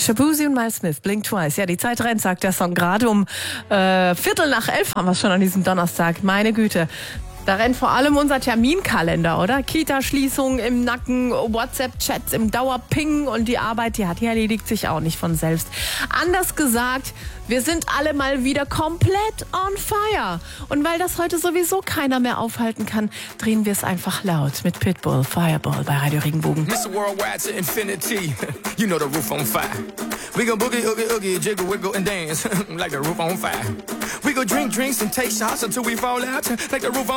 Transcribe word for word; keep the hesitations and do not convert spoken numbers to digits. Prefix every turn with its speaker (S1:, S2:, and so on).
S1: Shabuzi und Miles Smith, Blink Twice. Ja, die Zeit rennt, sagt der Song. Gerade um äh, Viertel nach elf haben wir es schon an diesem Donnerstag. Meine Güte. Da rennt vor allem unser Terminkalender, oder? Kita-Schließungen im Nacken, WhatsApp-Chats im Dauerping und die Arbeit, die hat, die erledigt sich auch nicht von selbst. Anders gesagt, wir sind alle mal wieder komplett on fire. Und weil das heute sowieso keiner mehr aufhalten kann, drehen wir es einfach laut mit Pitbull, Fireball bei Radio Regenbogen.
S2: Mister Worldwide to infinity, you know the roof on fire. We go boogie, oogie, oogie, jiggle, wiggle and dance like the roof on fire. We go drink drinks and take shots until we fall out like the roof on